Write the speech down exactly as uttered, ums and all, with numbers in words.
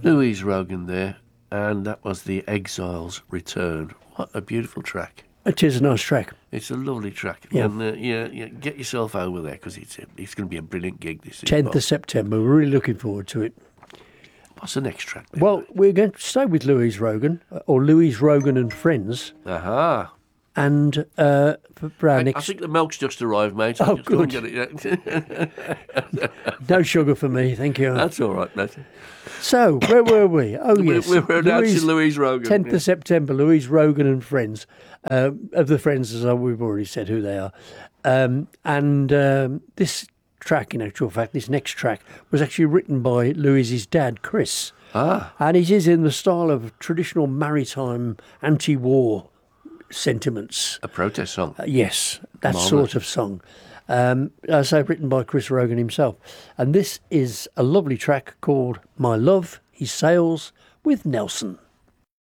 Louise Rogan there, and that was The Exiles Return. What a beautiful track. It is a nice track. It's a lovely track. Yeah. And uh, yeah, yeah, get yourself over there because it's, it's going to be a brilliant gig this tenth of September. We're really looking forward to it. What's the next track? Then? Well, we're going to stay with Louise Rogan, or Louise Rogan and Friends. Aha. And uh, for our I, next... I think the milk's just arrived, mate. Oh, just go and good. get it, yeah. No sugar for me, thank you. That's all right, mate. So, where were we? Oh, yes. We were announcing Louise Rogan. tenth yeah. of September, Louise Rogan and Friends. Uh, of the Friends, as we've already said who they are. Um, and um, this track, in actual fact, this next track, was actually written by Louise's dad, Chris. Ah. And it is in the style of traditional maritime anti-war sentiments. A protest song. Uh, yes, that Marvellous. sort of song. Um, as I say, written by Chris Rogan himself. And this is a lovely track called My Love, He Sails with Nelson.